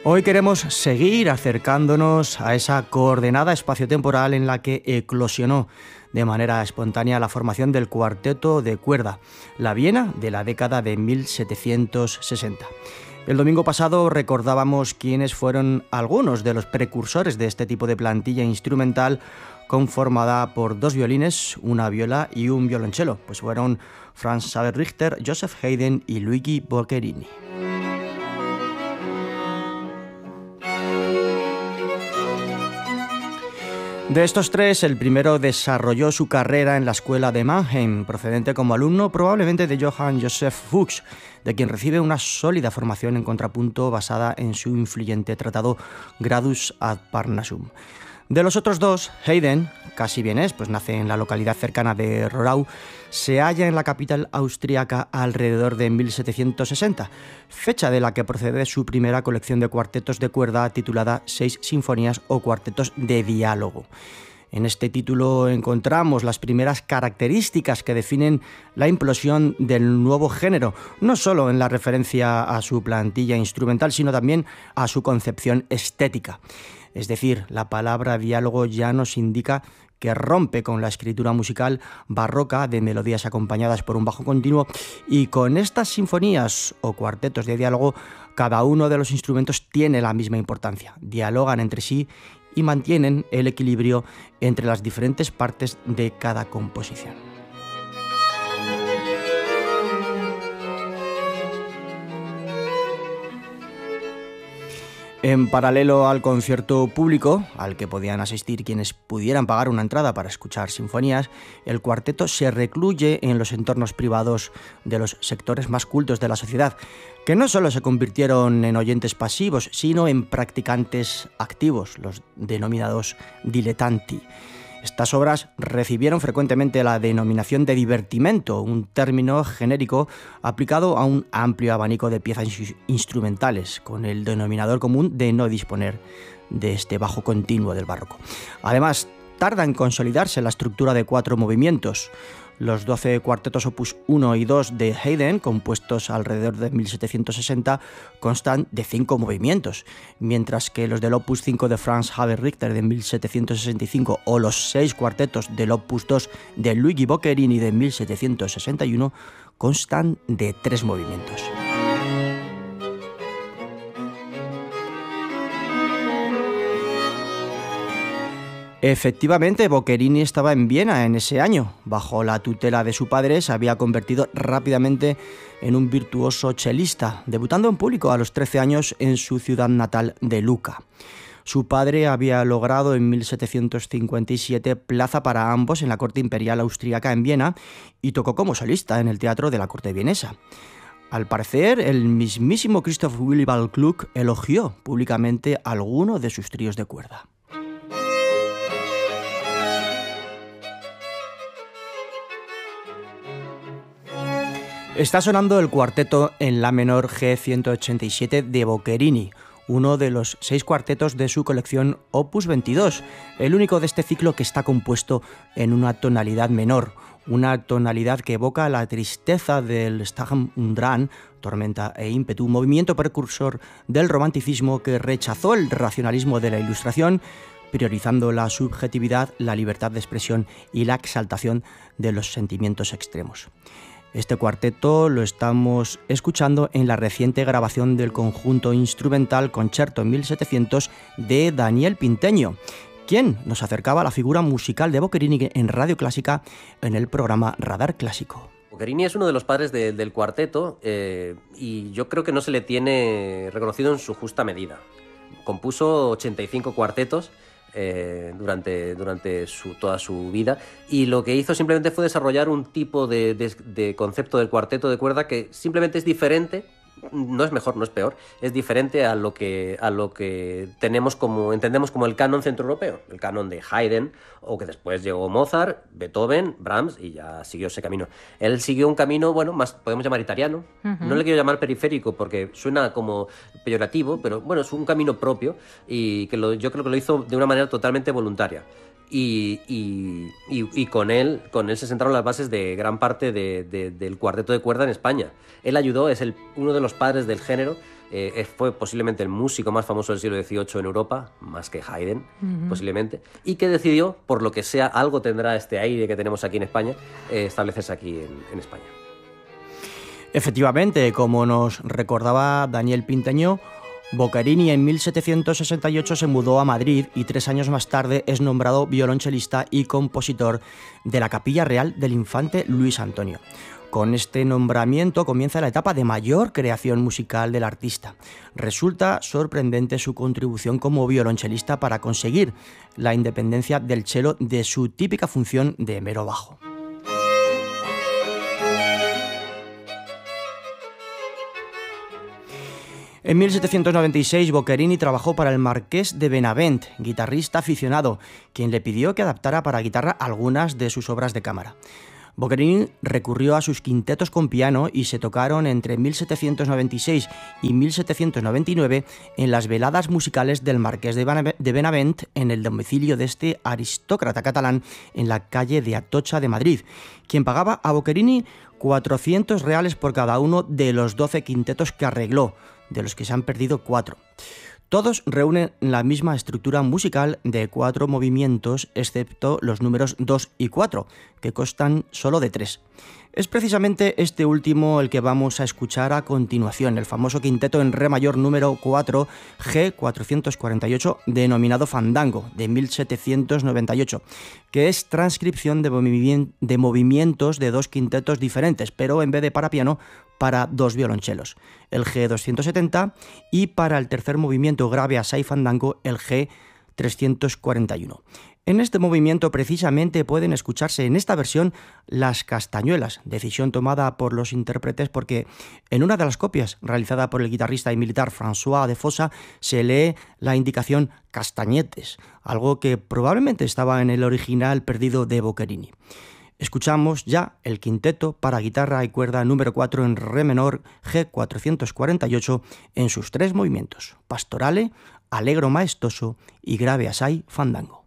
Hoy queremos seguir acercándonos a esa coordenada espaciotemporal en la que eclosionó de manera espontánea la formación del cuarteto de cuerda, la Viena de la década de 1760. El domingo pasado recordábamos quiénes fueron algunos de los precursores de este tipo de plantilla instrumental conformada por dos violines, una viola y un violonchelo, pues fueron Franz Xaver Richter, Joseph Haydn y Luigi Boccherini. De estos tres, el primero desarrolló su carrera en la escuela de Mannheim, procedente como alumno probablemente de Johann Joseph Fuchs, de quien recibe una sólida formación en contrapunto basada en su influyente tratado Gradus ad Parnassum. De los otros dos, Haydn, casi vienés, pues nace en la localidad cercana de Rohrau, se halla en la capital austríaca alrededor de 1760, fecha de la que procede su primera colección de cuartetos de cuerda titulada 6 sinfonías o cuartetos de diálogo. En este título encontramos las primeras características que definen la implosión del nuevo género, no solo en la referencia a su plantilla instrumental, sino también a su concepción estética. Es decir, la palabra diálogo ya nos indica que rompe con la escritura musical barroca de melodías acompañadas por un bajo continuo, y con estas sinfonías o cuartetos de diálogo, cada uno de los instrumentos tiene la misma importancia, dialogan entre sí y mantienen el equilibrio entre las diferentes partes de cada composición. En paralelo al concierto público, al que podían asistir quienes pudieran pagar una entrada para escuchar sinfonías, el cuarteto se recluye en los entornos privados de los sectores más cultos de la sociedad, que no solo se convirtieron en oyentes pasivos, sino en practicantes activos, los denominados dilettanti. Estas obras recibieron frecuentemente la denominación de divertimento, un término genérico aplicado a un amplio abanico de piezas instrumentales, con el denominador común de no disponer de este bajo continuo del barroco. Además, tarda en consolidarse la estructura de 4 movimientos. Los 12 cuartetos opus 1 y 2 de Haydn, compuestos alrededor de 1760, constan de 5 movimientos, mientras que los del opus 5 de Franz Xaver Richter de 1765 o los 6 cuartetos del opus 2 de Luigi Boccherini de 1761 constan de 3 movimientos. Efectivamente, Boccherini estaba en Viena en ese año. Bajo la tutela de su padre, se había convertido rápidamente en un virtuoso chelista, debutando en público a los 13 años en su ciudad natal de Lucca. Su padre había logrado en 1757 plaza para ambos en la corte imperial austríaca en Viena y tocó como solista en el teatro de la corte vienesa. Al parecer, el mismísimo Christoph Willibald Gluck elogió públicamente alguno de sus tríos de cuerda. Está sonando el cuarteto en la menor G187 de Boccherini, uno de los 6 cuartetos de su colección Opus 22, el único de este ciclo que está compuesto en una tonalidad menor, una tonalidad que evoca la tristeza del Sturm und Drang, tormenta e ímpetu, movimiento precursor del romanticismo que rechazó el racionalismo de la Ilustración, priorizando la subjetividad, la libertad de expresión y la exaltación de los sentimientos extremos. Este cuarteto lo estamos escuchando en la reciente grabación del conjunto instrumental Concerto en 1700 de Daniel Pinteño, quien nos acercaba a la figura musical de Boccherini en Radio Clásica en el programa Radar Clásico. Boccherini es uno de los padres del cuarteto y yo creo que no se le tiene reconocido en su justa medida. Compuso 85 cuartetos durante toda su vida, y lo que hizo simplemente fue desarrollar un tipo de concepto del cuarteto de cuerda que simplemente es diferente. No es mejor, no es peor, es diferente a lo que entendemos como el canon centroeuropeo, el canon de Haydn, o que después llegó Mozart, Beethoven, Brahms, y ya siguió ese camino. Él siguió un camino, bueno, más podemos llamar italiano. No le quiero llamar periférico porque suena como peyorativo, pero bueno, es un camino propio y que yo creo que lo hizo de una manera totalmente voluntaria. Y con él se sentaron las bases de gran parte del cuarteto de cuerda en España. Él ayudó, es uno de los padres del género, fue posiblemente el músico más famoso del siglo XVIII en Europa, más que Haydn, posiblemente, y que decidió, por lo que sea, algo tendrá este aire que tenemos aquí en España, establecerse aquí en España. Efectivamente, como nos recordaba Daniel Pinteño, Boccherini en 1768 se mudó a Madrid y 3 años más tarde es nombrado violonchelista y compositor de la Capilla Real del Infante Luis Antonio. Con este nombramiento comienza la etapa de mayor creación musical del artista. Resulta sorprendente su contribución como violonchelista para conseguir la independencia del cello de su típica función de mero bajo. En 1796 Boccherini trabajó para el marqués de Benavent, guitarrista aficionado, quien le pidió que adaptara para guitarra algunas de sus obras de cámara. Boccherini recurrió a sus quintetos con piano y se tocaron entre 1796 y 1799 en las veladas musicales del marqués de Benavent en el domicilio de este aristócrata catalán en la calle de Atocha de Madrid, quien pagaba a Boccherini 400 reales por cada uno de los 12 quintetos que arregló, de los que se han perdido 4. Todos reúnen la misma estructura musical de 4 movimientos, excepto los números 2 y 4, que constan solo de 3. Es precisamente este último el que vamos a escuchar a continuación, el famoso quinteto en re mayor número 4, G448, denominado Fandango, de 1798, que es transcripción de movimientos de 2 quintetos diferentes, pero en vez de para piano, para 2 violonchelos, el G270, y para el tercer movimiento grave assai fandango, el G341. En este movimiento precisamente pueden escucharse en esta versión las castañuelas, decisión tomada por los intérpretes porque en una de las copias realizada por el guitarrista y militar François de Fossa se lee la indicación castañetes, algo que probablemente estaba en el original perdido de Boccherini. Escuchamos ya el quinteto para guitarra y cuerda número 4 en re menor G448 en sus 3 movimientos: pastorale, allegro maestoso y grave assai fandango.